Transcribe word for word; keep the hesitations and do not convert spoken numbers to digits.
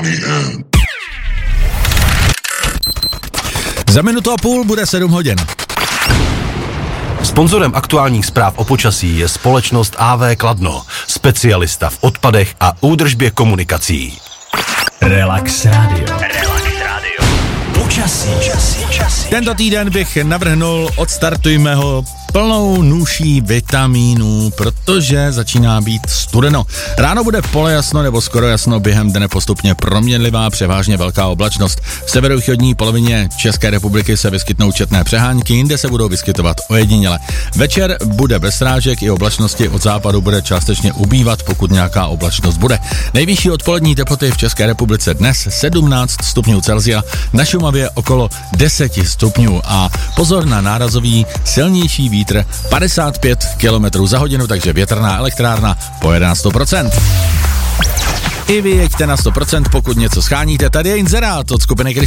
Za minutu a půl bude sedm hodin. Sponzorem aktuálních zpráv o počasí je společnost á vé Kladno, specialista v odpadech a údržbě komunikací. Relax Radio. Relax Radio. Počasí. Počasí. Počasí. Tento týden bych navrhnul, odstartujme ho plnou nůší vitamínů, protože začíná být studeno. Ráno bude polojasno nebo skoro jasno, během dne postupně proměnlivá, převážně velká oblačnost. V severovýchodní polovině České republiky se vyskytnou četné přehánky, jinde se budou vyskytovat ojediněle. Večer bude bez srážek, i oblačnosti od západu bude částečně ubývat, pokud nějaká oblačnost bude. Nejvyšší odpolední teploty v České republice dnes sedmnáct stupňů Celsia, na Šumavě okolo deset stupňů a pozor na nárazový silnější vítr padesát pět kilometrů za hodinu, takže větrná elektrárna pojede na sto procent. I vy jeďte na sto procent, pokud něco scháníte. Tady je inzerát od skupiny Kryštof.